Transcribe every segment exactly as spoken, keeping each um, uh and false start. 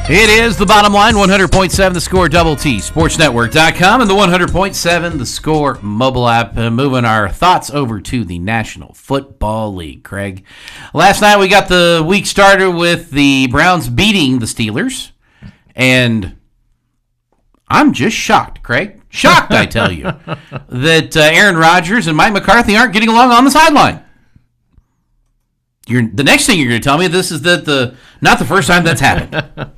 It is The Bottom Line, one hundred point seven The Score, Double T, Sports Network dot com, and the one hundred point seven The Score mobile app. Uh, moving our thoughts over to the National Football League, Craig. Last night we got the week started with the Browns beating the Steelers, and I'm just shocked, Craig. Shocked, I tell you, that uh, Aaron Rodgers and Mike McCarthy aren't getting along on the sideline. You're, the next thing you're going to tell me this is that the not the first time that's happened.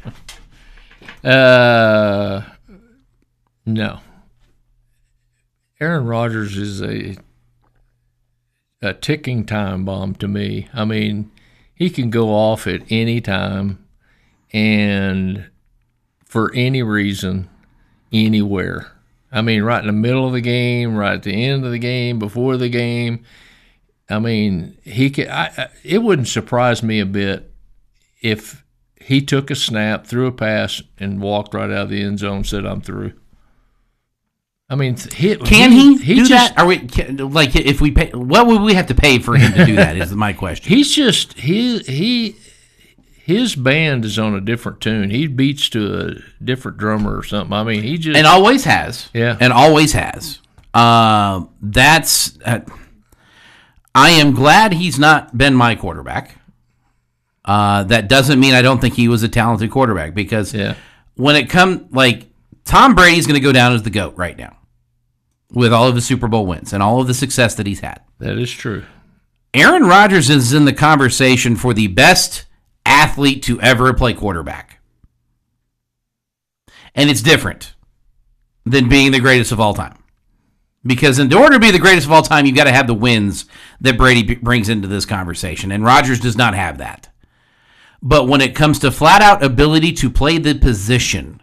uh, no. Aaron Rodgers is a a ticking time bomb to me. I mean, he can go off at any time and for any reason, anywhere. I mean, right in the middle of the game, right at the end of the game, before the game. I mean, he could. I, I, it wouldn't surprise me a bit if he took a snap, threw a pass, and walked right out of the end zone and said, "I'm through." I mean, he, can he, he, he do just, that? Are we like if we pay? What would we have to pay for him to do that? Is my question. He's just he he his band is on a different tune. He beats to a different drummer or something. I mean, he just and always has. Yeah, and always has. Uh, that's. Uh, I am glad he's not been my quarterback. Uh, that doesn't mean I don't think he was a talented quarterback because yeah. when it comes, like, Tom Brady's going to go down as the GOAT right now with all of his Super Bowl wins and all of the success that he's had. That is true. Aaron Rodgers is in the conversation for the best athlete to ever play quarterback. And it's different than being the greatest of all time. Because in order to be the greatest of all time, you've got to have the wins that Brady b- brings into this conversation. And Rodgers does not have that. But when it comes to flat-out ability to play the position,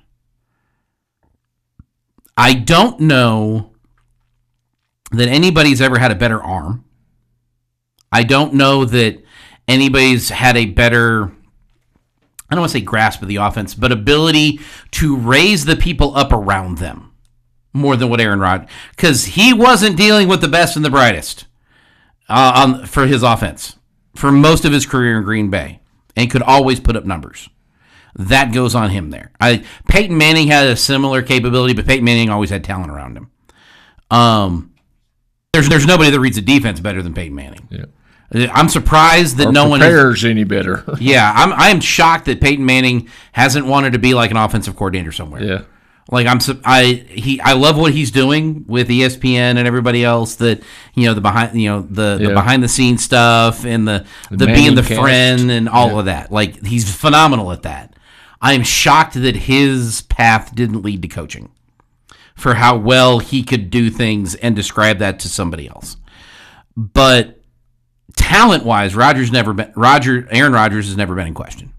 I don't know that anybody's ever had a better arm. I don't know that anybody's had a better, I don't want to say grasp of the offense, but ability to raise the people up around them. More than what Aaron Rodgers, because he wasn't dealing with the best and the brightest uh, on for his offense for most of his career in Green Bay, and could always put up numbers. That goes on him there. I Peyton Manning had a similar capability, but Peyton Manning always had talent around him. Um, there's there's nobody that reads a defense better than Peyton Manning. Yeah. I'm surprised that or no one prepares any better. yeah, I'm I'm shocked that Peyton Manning hasn't wanted to be like an offensive coordinator somewhere. Yeah. Like I'm, I he, I love what he's doing with E S P N and everybody else. That you know the behind, you know the, yeah. the behind the scenes stuff and the the, the being the cast. friend and all yeah. of that. Like he's phenomenal at that. I am shocked that his path didn't lead to coaching, for how well he could do things and describe that to somebody else. But talent wise, Rodgers never been Roger Aaron Rodgers has never been in question.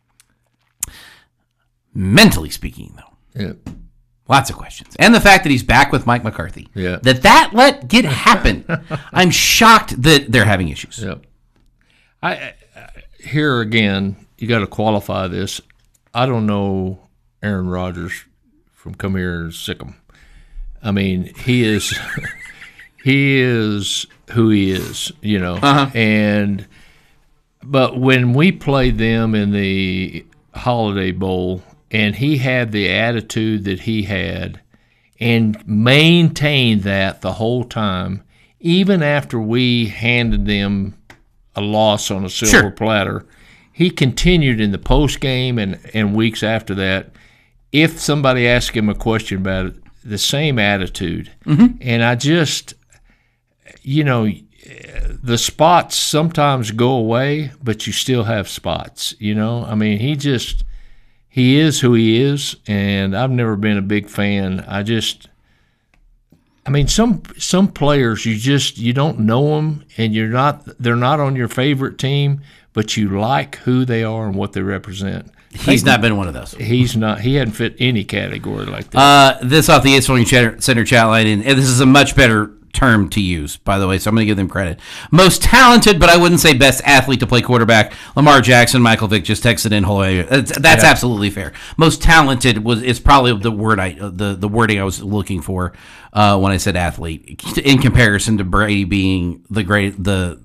Mentally speaking, though. Yeah. Lots of questions. And the fact that he's back with Mike McCarthy. Yeah. That that let get happen. I'm shocked that they're having issues. Yep. I, I here again, you got to qualify this. I don't know Aaron Rodgers from come here and sick him. I mean, he is he is who he is, you know. Uh-huh. And but when we played them in the Holiday Bowl, and he had the attitude that he had and maintained that the whole time, even after we handed them a loss on a silver sure. platter, he continued in the post game and, and weeks after that. If somebody asked him a question about it, the same attitude. Mm-hmm. And I just, you know, the spots sometimes go away, but you still have spots, you know? I mean, he just... He is who he is, and I've never been a big fan. I just, I mean, some some players you just you don't know them, and you're not they're not on your favorite team, but you like who they are and what they represent. He's not been one of those. He's not. He hadn't fit any category like that. Uh, this off the East Center chat line, and this is a much better term to use, by the way, so I'm going to give them credit. Most talented, but I wouldn't say best athlete to play quarterback. Lamar Jackson, Michael Vick just texted in. That's, that's yeah. absolutely fair. Most talented was is probably the word I the, the wording I was looking for uh, when I said athlete, in comparison to Brady being the great the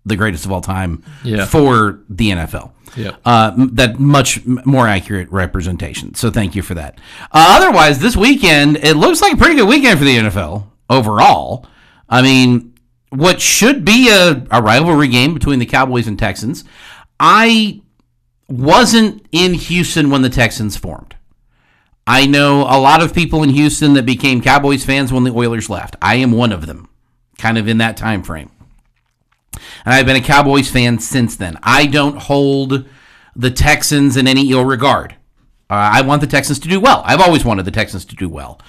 the greatest of all time Yeah. for the N F L. Yeah. Uh, m- that much m- more accurate representation. So thank you for that. Uh, otherwise, this weekend, it looks like a pretty good weekend for the N F L overall. I mean, what should be a, a rivalry game between the Cowboys and Texans. I wasn't in Houston when the Texans formed. I know a lot of people in Houston that became Cowboys fans when the Oilers left. I am one of them, kind of in that time frame. And I've been a Cowboys fan since then. I don't hold the Texans in any ill regard. Uh, I want the Texans to do well. I've always wanted the Texans to do well.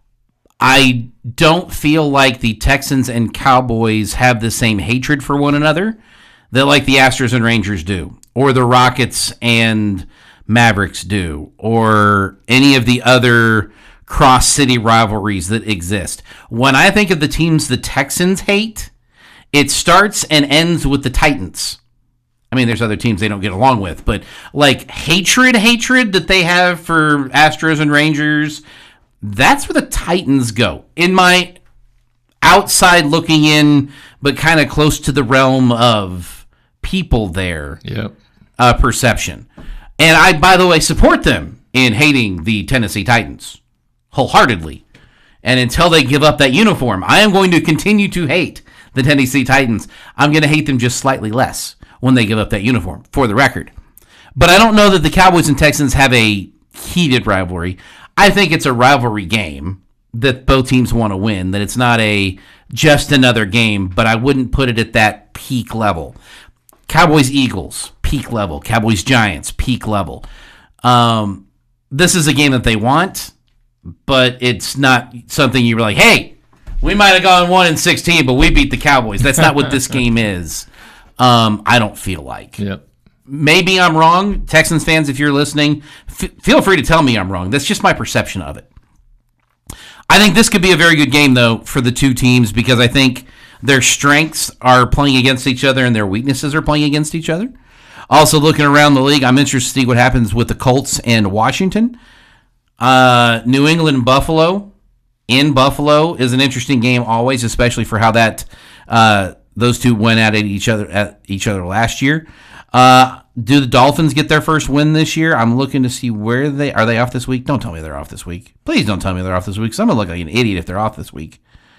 I don't feel like the Texans and Cowboys have the same hatred for one another that like the Astros and Rangers do, or the Rockets and Mavericks do, or any of the other cross-city rivalries that exist. When I think of the teams the Texans hate, it starts and ends with the Titans. I mean, there's other teams they don't get along with, but like hatred, hatred that they have for Astros and Rangers, that's where the Titans go. In my outside looking in, but kind of close to the realm of people there, Yep. uh, perception. And I, by the way, support them in hating the Tennessee Titans wholeheartedly. And until they give up that uniform, I am going to continue to hate the Tennessee Titans. I'm going to hate them just slightly less when they give up that uniform, for the record. But I don't know that the Cowboys and Texans have a heated rivalry. I think it's a rivalry game that both teams want to win, that it's not a just another game, but I wouldn't put it at that peak level. Cowboys-Eagles, peak level. Cowboys-Giants, peak level. Um, this is a game that they want, but it's not something you're like, hey, we might have gone one and sixteen, but we beat the Cowboys. That's not what this game is. Um, I don't feel like. Yep. Maybe I'm wrong. Texans fans, if you're listening, f- feel free to tell me I'm wrong. That's just my perception of it. I think this could be a very good game, though, for the two teams, because I think their strengths are playing against each other and their weaknesses are playing against each other. Also, looking around the league, I'm interested to see what happens with the Colts and Washington. Uh, New England, Buffalo. In Buffalo is an interesting game always, especially for how that uh, those two went at it each other at each other last year. Uh, do the Dolphins get their first win this year? I'm looking to see where they are. They off this week? Don't tell me they're off this week. Please don't tell me they're off this week, because I'm gonna look like an idiot if they're off this week.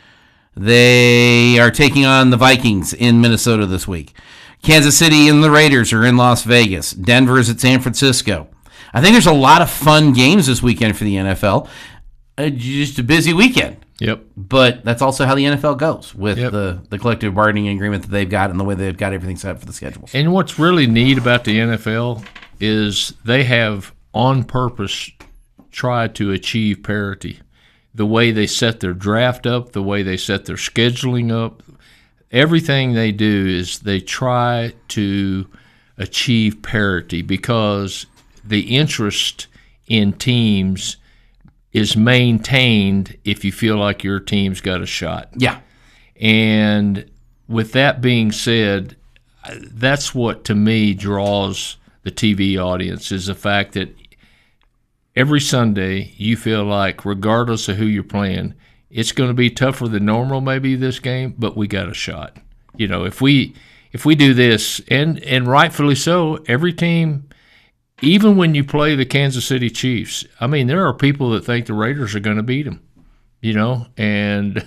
They are taking on the Vikings in Minnesota this week. Kansas City and the Raiders are in Las Vegas. Denver is at San Francisco. I think there's a lot of fun games this weekend for the N F L. Uh, just a busy weekend. Yep. But that's also how the N F L goes with Yep. the, the collective bargaining agreement that they've got and the way they've got everything set up for the schedules. And what's really neat about the N F L is they have on purpose tried to achieve parity. The way they set their draft up, the way they set their scheduling up, everything they do is they try to achieve parity, because the interest in teams is maintained if you feel like your team's got a shot. Yeah. And with that being said, that's what to me draws the T V audience, is the fact that every Sunday you feel like, regardless of who you're playing, it's going to be tougher than normal maybe this game, but we got a shot. You know, if we if we do this, and and rightfully so, every team, even when you play the Kansas City Chiefs, I mean, there are people that think the Raiders are going to beat them, you know, and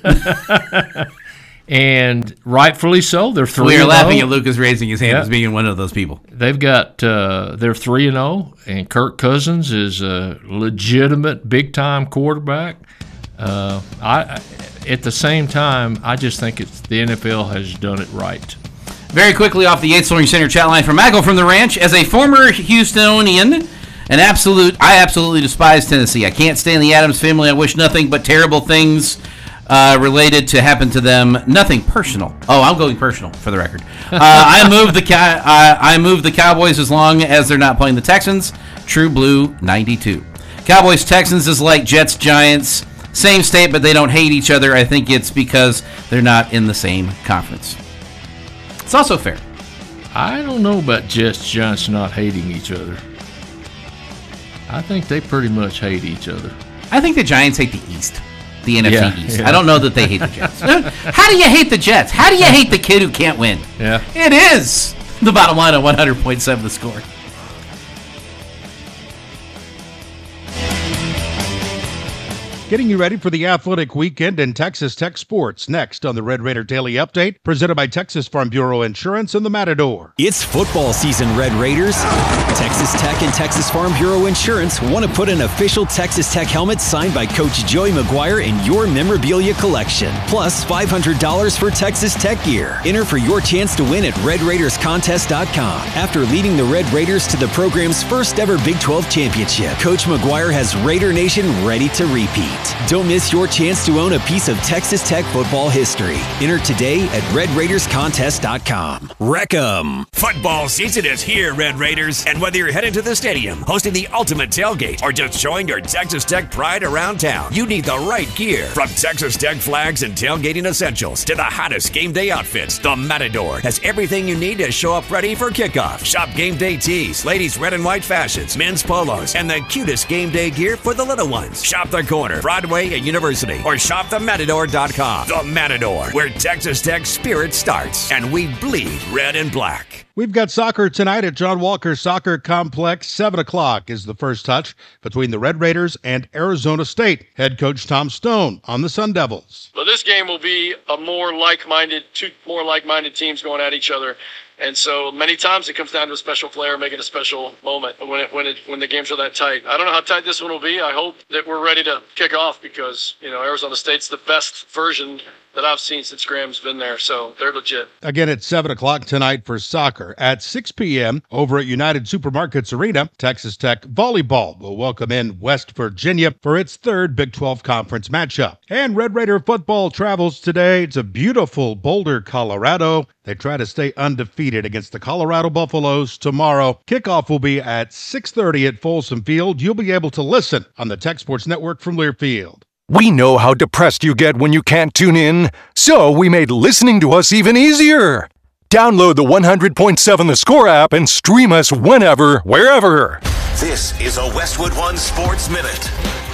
and rightfully so. They're three. We are and laughing oh. at Lucas raising his hand Yeah. as being one of those people. They've got uh, they're three and zero, and Kirk Cousins is a legitimate big time quarterback. Uh, I at the same time, I just think it's the N F L has done it right. Very quickly off the Yates Flooring Center chat line from Michael from the Ranch. As a former Houstonian, an absolute, I absolutely despise Tennessee. I can't stand the Adams family. I wish nothing but terrible things uh, related to happen to them. Nothing personal. Oh, I'm going personal for the record. Uh, I moved the Cow- I, I moved the Cowboys as long as they're not playing the Texans. True Blue ninety-two. Cowboys Texans is like Jets Giants. Same state, but they don't hate each other. I think it's because they're not in the same conference. It's also fair. I don't know about Jets Giants not hating each other. I think they pretty much hate each other. I think the Giants hate the East. the N F C Yeah, East. yeah. I don't know that they hate the Jets. How do you hate the Jets? How do you hate the kid who can't win? Yeah. It is the bottom line on one hundred point seven The Score. Getting you ready for the athletic weekend in Texas Tech sports. Next on the Red Raider Daily Update, presented by Texas Farm Bureau Insurance and the Matador. It's football season, Red Raiders. Texas Tech and Texas Farm Bureau Insurance want to put an official Texas Tech helmet signed by Coach Joey McGuire in your memorabilia collection. Plus five hundred dollars for Texas Tech gear. Enter for your chance to win at red raiders contest dot com. After leading the Red Raiders to the program's first ever Big twelve championship, Coach McGuire has Raider Nation ready to repeat. Don't miss your chance to own a piece of Texas Tech football history. Enter today at red raiders contest dot com. Wreck 'em. Football season is here, Red Raiders, and whether you're headed to the stadium, hosting the ultimate tailgate, or just showing your Texas Tech pride around town, you need the right gear. From Texas Tech flags and tailgating essentials to the hottest game day outfits, the Matador has everything you need to show up ready for kickoff. Shop game day tees, ladies' red and white fashions, men's polos, and the cutest game day gear for the little ones. Shop the corner, Broadway and University, or shop the matador dot com. The Matador, where Texas Tech spirit starts, and we bleed red and black. We've got soccer tonight at John Walker Soccer Complex. seven o'clock is the first touch between the Red Raiders and Arizona State. Head coach Tom Stone on the Sun Devils. Well, this game will be a more like-minded, two more like-minded teams going at each other. And so many times it comes down to a special player making a special moment when it, when it, when the games are that tight. I don't know how tight this one will be. I hope that we're ready to kick off because, you know, Arizona State's the best version that I've seen since Graham's been there. So they're legit. Again, it's seven o'clock tonight for soccer. At six p.m. over at United Supermarkets Arena, Texas Tech Volleyball will welcome in West Virginia for its third Big twelve Conference matchup. And Red Raider football travels today to beautiful Boulder, Colorado. They try to stay undefeated against the Colorado Buffaloes tomorrow. Kickoff will be at six thirty at Folsom Field. You'll be able to listen on the Tech Sports Network from Learfield. We know how depressed you get when you can't tune in, so we made listening to us even easier. Download the one hundred point seven The Score app and stream us whenever, wherever. This is a Westwood One Sports Minute.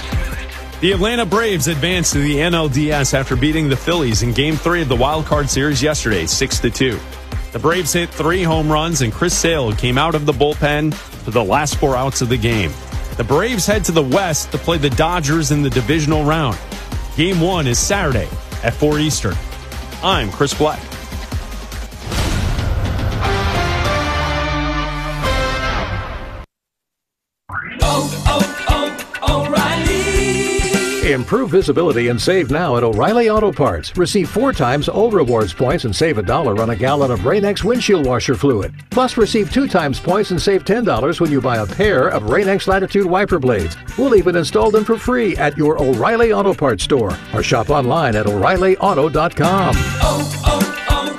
The Atlanta Braves advanced to the N L D S after beating the Phillies in Game three of the Wild Card Series yesterday, six to two. The Braves hit three home runs, and Chris Sale came out of the bullpen for the last four outs of the game. The Braves head to the West to play the Dodgers in the divisional round. Game one is Saturday at four Eastern. I'm Chris Black. Improve visibility and save now at O'Reilly Auto Parts. Receive four times O Rewards points and save a dollar on a gallon of Rain-X windshield washer fluid. Plus, receive two times points and save ten dollars when you buy a pair of Rain-X Latitude wiper blades. We'll even install them for free at your O'Reilly Auto Parts store or shop online at O'Reilly Auto dot com. Oh,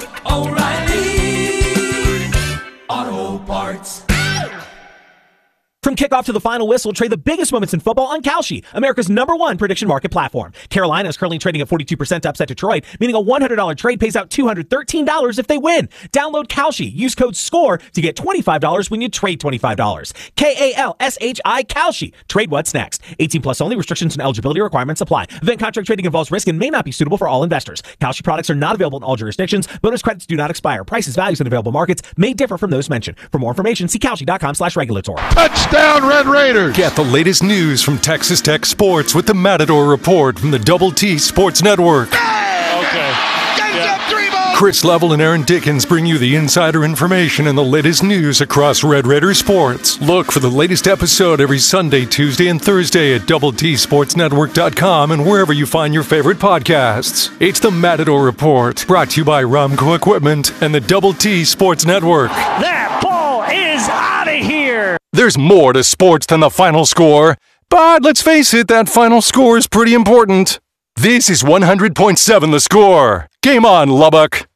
oh, oh, O'Reilly Auto Parts. From kickoff to the final whistle, trade the biggest moments in football on Kalshi, America's number one prediction market platform. Carolina is currently trading at forty-two percent to upset Detroit, meaning a one hundred dollars trade pays out two hundred thirteen dollars if they win. Download Kalshi. Use code SCORE to get twenty-five dollars when you trade twenty-five dollars. K A L S H I Kalshi. Trade what's next. eighteen plus only. Restrictions and eligibility requirements apply. Event contract trading involves risk and may not be suitable for all investors. Kalshi products are not available in all jurisdictions. Bonus credits do not expire. Prices, values, and available markets may differ from those mentioned. For more information, see Kalshi dot com slash regulatory. Touchdown, Red Raiders! Get the latest news from Texas Tech sports with the Matador Report from the Double T Sports Network. Okay. Yeah. Chris Level and Aaron Dickens bring you the insider information and the latest news across Red Raider sports. Look for the latest episode every Sunday, Tuesday, and Thursday at double t sports network dot com and wherever you find your favorite podcasts. It's the Matador Report, brought to you by Romco Equipment and the Double T Sports Network. That ball is out of here. There's more to sports than the final score, but let's face it, that final score is pretty important. This is one hundred point seven The Score. Game on, Lubbock.